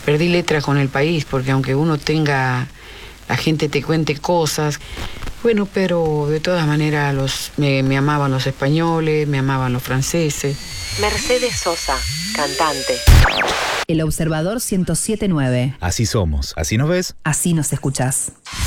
perdí letra con el país, porque aunque uno tenga, la gente te cuente cosas, bueno, pero de todas maneras me amaban los españoles, me amaban los franceses. Mercedes Sosa, cantante. El Observador 107.9. Así somos, así nos ves, así nos escuchás.